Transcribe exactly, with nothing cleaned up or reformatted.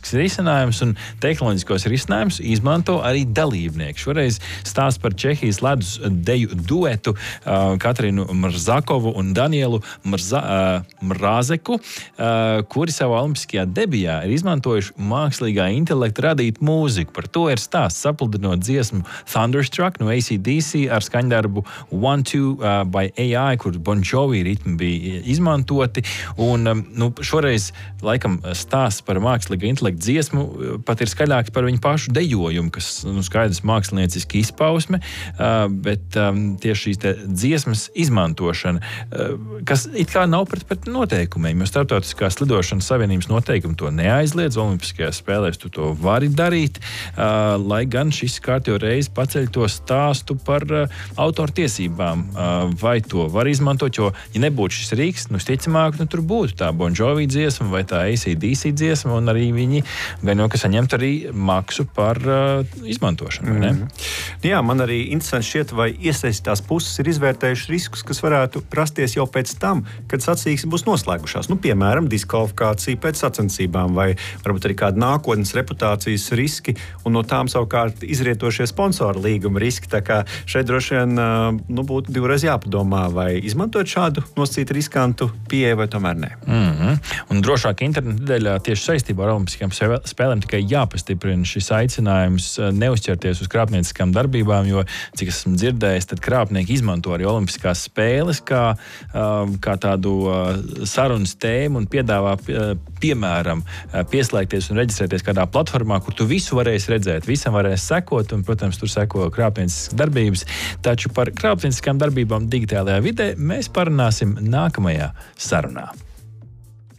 tehnisks risinājums, un tehnoloģiskos risinājumus izmanto arī dalībnieki. Šoreiz stāsts par Čehijas ledus deju duetu uh, Katrinu Mrzakovu un Danielu Mrza, uh, Mrāzeku, uh, kuri savā olimpiskajā debijā ir izmantojuši mākslīgā intelekta radīt mūziku. Par to ir stāsts, sapludinot dziesmu Thunderstruck no A C D C ar skaņdarbu One Two uh, by A I, kur Bon Jovi ritmi bija izmantoti. Un um, nu, šoreiz laikam stāsts par mākslīgā intelekta dziesmu pat ir skaļāks par viņu pašu dejojumu, kas nu, skaidrs mākslinieciski izpausme, uh, bet um, tieši šīs te dziesmas izmantošana, uh, kas it kā nav pret, pret noteikumiem, jo Starptautiskās lidošanas savienības noteikumi to neaizliedz, olimpiskajās spēlēs tu to vari darīt, uh, lai gan šis kārtējo reizi paceļ to stāstu par uh, autortiesībām, uh, vai to var izmantot, jo, ja nebūtu šis rīks, nu, sticamāk, nu, tur būtu tā Bon Jovi dziesma vai tā A C D C dziesma, un arī viņi gan jau, ka saņemt arī maksu par uh, izmantošanu, vai ne? Mm. Jā, man arī interesanti šķiet, vai iesaistītās puses ir izvērtējuši riskus, kas varētu rasties jau pēc tam, kad sacīksmes būs noslēgušās. Nu, piemēram, diskvalifikācija pēc sacensībām vai varbūt arī kāda nākotnes reputācijas riski, un no tām savukārt izrietošie sponsoru līguma riski. Tā kā šeit droši vien nu, būtu divreiz jāpadomā, vai izmantot šādu nosacītu riskantu pieeju, vai tomēr nē. Mm-hmm. Un drošāk interneta nedēļā tieši saistībā ar olimpiskajām spēlēm tikai jāpastiprina šis aicinājums neuzķerties uz krāpnieciskām darbībām, jo, cik esmu dzirdējis, tad krāpnieki izmanto arī olimpiskās spēles kā, kā tādu sarunas tēmu un piedāvā, piemēram, pieslēgties un reģistrēties kādā platformā, kur tu visu varēsi redzēt, visam varēsi sekot, un, protams, tur seko krāpnieciskas darbības. Taču par krāpnieciskām darbībām digitālajā vidē mēs parunāsim nākamajā sarunā.